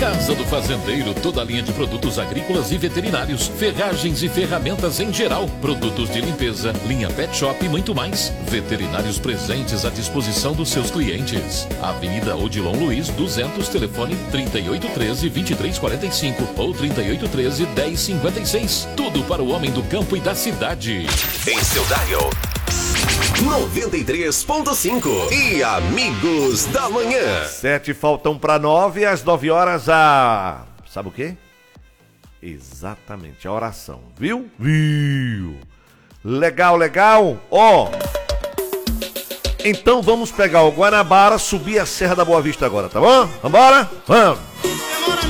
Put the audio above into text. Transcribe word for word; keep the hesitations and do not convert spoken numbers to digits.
Casa do Fazendeiro, toda a linha de produtos agrícolas e veterinários, ferragens e ferramentas em geral, produtos de limpeza, linha pet shop e muito mais. Veterinários presentes à disposição dos seus clientes. Avenida Odilon Luiz, duzentos, telefone trinta e oito treze, vinte e três quarenta e cinco ou trinta e oito treze, dez cinquenta e seis. Tudo para o homem do campo e da cidade. Em seu dial noventa e três ponto cinco e Amigos da Manhã. Sete faltam para nove, às nove horas a... Sabe o quê? Exatamente, a oração. Viu? Viu? Legal, legal? Ó... Então vamos pegar o Guanabara, subir a Serra da Boa Vista agora, tá bom? Vambora? Vamos!